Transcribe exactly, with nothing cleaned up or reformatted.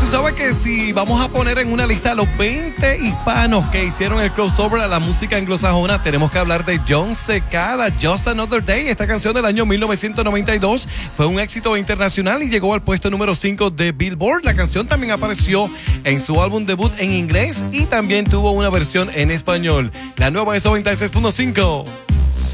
sabes que si vamos a poner en una lista los veinte hispanos que hicieron el crossover a la música anglosajona, tenemos que hablar de Jon Secada, Just Another Day. Esta canción del año mil novecientos noventa y dos fue un éxito internacional y llegó al puesto número cinco de Billboard. La canción también apareció en su álbum debut en inglés y también tuvo una versión en español. La nueva es noventa y seis punto cinco.